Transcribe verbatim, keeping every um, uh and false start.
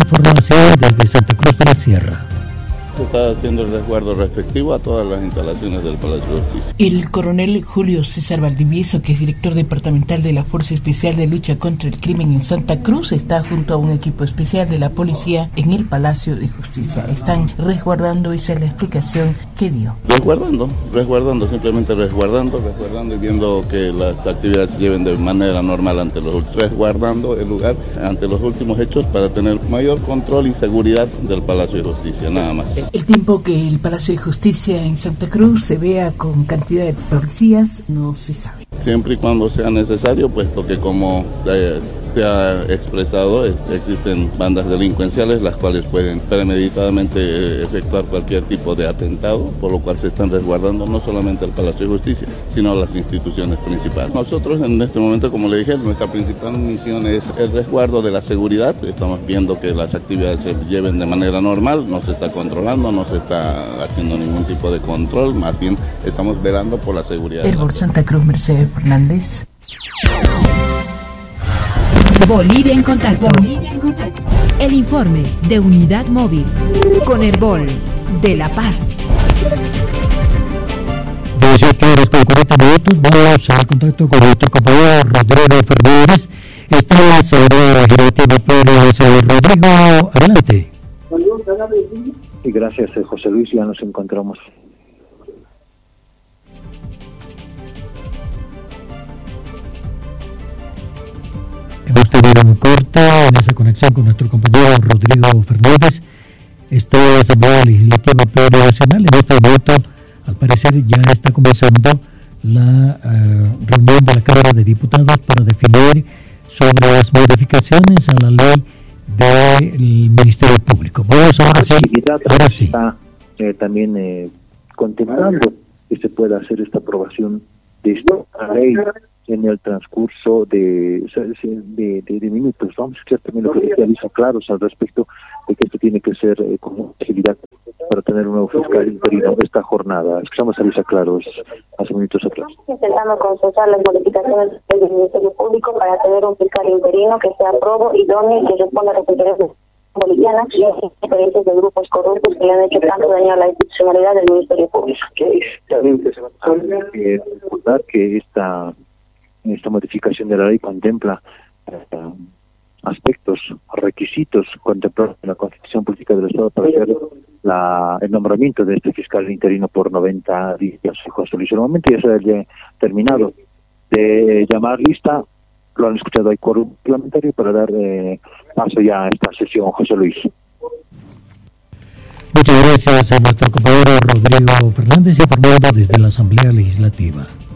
información desde Santa Cruz de la Sierra. Se está haciendo el resguardo respectivo a todas las instalaciones del Palacio de Justicia. El coronel Julio César Valdivieso, que es director departamental de la Fuerza Especial de Lucha contra el Crimen en Santa Cruz, está junto a un equipo especial de la policía en el Palacio de Justicia. Están resguardando, esa es la explicación que dio. Resguardando, resguardando, simplemente resguardando, resguardando y viendo que las actividades se lleven de manera normal ante los resguardando el lugar ante los últimos hechos para tener mayor control y seguridad del Palacio de Justicia, nada más. El tiempo que el Palacio de Justicia en Santa Cruz se vea con cantidad de policías no se sabe. Siempre y cuando sea necesario, puesto que como eh, se ha expresado, es, existen bandas delincuenciales las cuales pueden premeditadamente eh, efectuar cualquier tipo de atentado, por lo cual se están resguardando no solamente el Palacio de Justicia, sino las instituciones principales. Nosotros en este momento, como le dije, nuestra principal misión es el resguardo de la seguridad. Estamos viendo que las actividades se lleven de manera normal, no se está controlando, no se está haciendo ningún tipo de control, más bien estamos velando por la seguridad. Herbol Santa Cruz, Mercedes Fernández. Bolivia en contacto. Bolivia en contacto. El informe de Unidad Móvil con Herbol de La Paz. dieciocho horas con cuarenta minutos, vamos al contacto con nuestro compañero Rodrigo Fernández. Está en la Asamblea Legislativa Plurinacional. Rodrigo, adelante. Y gracias, José Luis, ya nos encontramos. Hemos tenido un corte en esa conexión con nuestro compañero Rodrigo Fernández. Esta Asamblea Legislativa Plurinacional en este momento, al parecer, ya está comenzando la uh, reunión de la Cámara de Diputados para definir sobre las modificaciones a la ley del Ministerio Público. Vamos ahora sí. Ahora sí. Está eh, también eh, contemplando que se pueda hacer esta aprobación de esta ley en el transcurso de de, de, de minutos. Vamos a escuchar también lo que decía Lisa Claros al respecto de que esto tiene que ser eh, con agilidad para tener un nuevo fiscal interino esta jornada. Escuchamos a Lisa Claros hace minutos atrás. Intentando consultar las modificaciones del Ministerio Público para tener un fiscal interino que sea probo, idóneo y que responda a los intereses bolivianos y intereses de grupos corruptos que le han hecho tanto daño a la institucionalidad del Ministerio Público. También se va a recordar que esta esta modificación de la ley contempla uh, aspectos, requisitos contemplados en la Constitución Política del Estado para hacer la, el nombramiento de este fiscal interino por noventa días. José Luis, en el momento ya se haya terminado de llamar lista, lo han escuchado ahí quórum parlamentario para dar eh, paso ya a esta sesión, José Luis. Muchas gracias a nuestro compañero Rodrigo Fernández, informando desde la Asamblea Legislativa.